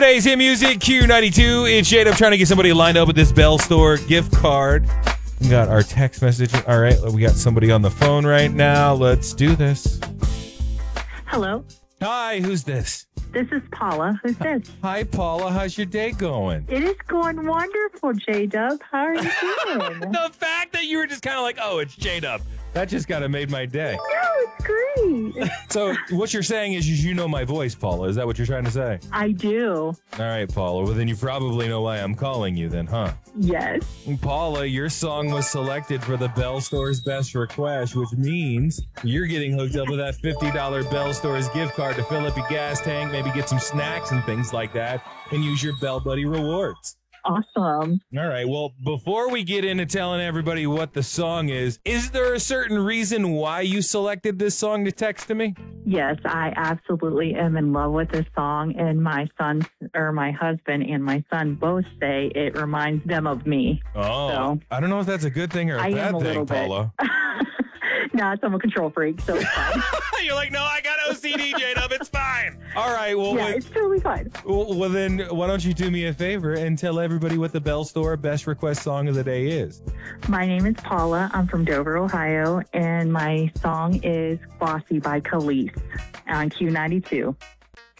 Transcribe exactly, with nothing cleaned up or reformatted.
Today's hit music, Q ninety-two. It's Jade. I'm trying to get somebody lined up with this Bell Store gift card. We got our text message. All right, we got somebody on the phone right now. Let's do this. Hello, Hi, who's this? this is Paula. Who's this? Hi, Paula. How's your day going? It is going wonderful, J-Dub. How are you doing? The fact that you were just kind of like, oh, it's J-Dub. That just kind of made my day. No, it's great. So what you're saying is you know my voice, Paula. Is that what you're trying to say? I do. All right, Paula. Well, then you probably know why I'm calling you then, huh? Yes. Paula, your song was selected for the Bell Store's Best Request, which means you're getting hooked up with that fifty dollars Bell Store's gift card to fill up your gas tank, maybe get some snacks and things like that, and use your Bell Buddy rewards. Awesome. All right. Well, before we get into telling everybody what the song is, is there a certain reason why you selected this song to text to me? Yes, I absolutely am in love with this song, and my son, or my husband and my son both say it reminds them of me. Oh, So- I don't know if that's a good thing or a I bad am a thing, little bit. Paula. No, I'm a control freak, so it's fine. You're like, no, I got O C D, J-Dub. It's fine. All right. Well, Yeah, wait- it's totally fine. well, well, then why don't you do me a favor and tell everybody what the Bell Store Best Request Song of the Day is? My name is Paula. I'm from Dover, Ohio, and my song is Bossy by Khalees on Q ninety-two.